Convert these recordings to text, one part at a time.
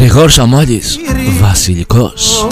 Γρηγόρης Αμάλης, Βασιλικός.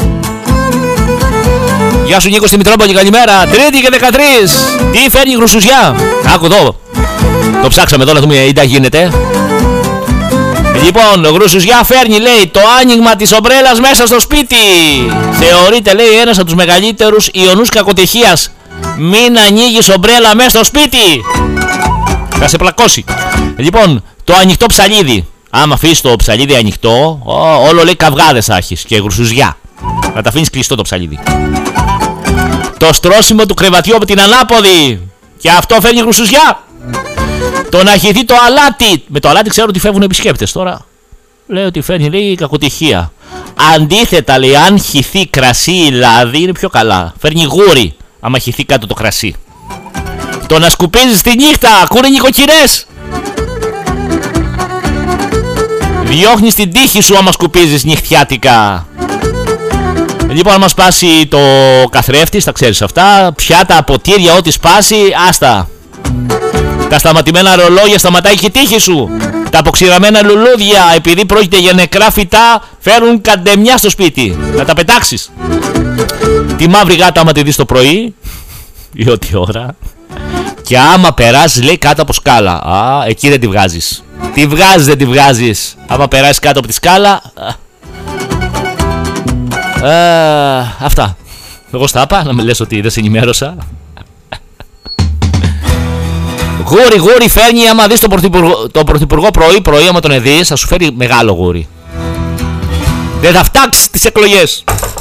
Γεια σου Νίκο στη Μητρόπολη, καλημέρα. Τρίτη και 13. Τι φέρνει η γρουσουζιά? Άκου εδώ. Το ψάξαμε εδώ να δούμε τι γίνεται. Λοιπόν, γρουσουζιά φέρνει, λέει, το άνοιγμα της ομπρέλας μέσα στο σπίτι. Θεωρείται, λέει, ένας από τους μεγαλύτερους ιονούς κακοτυχίας. Μην ανοίγεις ομπρέλα μέσα στο σπίτι. Θα σε πλακώσει. Λοιπόν, το ανοιχτό ψαλίδι. Άμα αφήσεις το ψαλίδι ανοιχτό, όλο λέει καυγάδες θα έχεις και γρουσουζιά. Να τα αφήνεις κλειστό το ψαλίδι. Το στρώσιμο του κρεβατιού από την ανάποδη. Και αυτό φέρνει γρουσουζιά. Το να χυθεί το αλάτι. Με το αλάτι ξέρω ότι φεύγουν επισκέπτες τώρα. Λέει ότι φέρνει, λέει, κακοτυχία. Αντίθετα, λέει, αν χυθεί κρασί ή λάδι είναι πιο καλά. Φέρνει γούρι άμα χυθεί κάτω το κρασί. Το να σκουπίζεις τη νύχτα, ακούνε νοικοκυρές. Διώχνεις την τύχη σου άμα σκουπίζεις νυχτιάτικα. Λοιπόν, άμα σπάσει το καθρέφτης, τα ξέρεις αυτά. Πιάτα, ποτήρια, ό,τι σπάσει, άστα. Τα σταματημένα ρολόγια σταματάει και η τύχη σου. Τα αποξηραμένα λουλούδια, επειδή πρόκειται για νεκρά φυτά, φέρουν καντεμιά στο σπίτι. Να τα πετάξεις. Τη μαύρη γάτα άμα τη δεις το πρωί ή ό,τι ώρα. Και άμα περάσεις, λέει, κάτω από σκάλα. Εκεί δεν τη βγάζεις. Τη βγάζεις, δεν τη βγάζεις. Άμα περάσεις κάτω από τη σκάλα. Αυτά. Εγώ στα είπα, να με λες ότι δεν σε ενημέρωσα. Γούρι, γούρι φέρνει άμα δεις τον πρωθυπουργό πρωί, άμα τον δεις, θα σου φέρει μεγάλο γούρι. Δεν θα φτάξεις τις εκλογές.